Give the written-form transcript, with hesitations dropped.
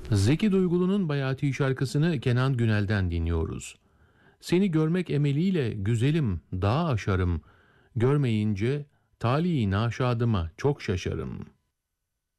Zeki Duygulu'nun Bayati şarkısını Kenan Günel'den dinliyoruz. Seni görmek emeliyle güzelim dağ aşarım. Görmeyince tali naşadıma çok şaşarım.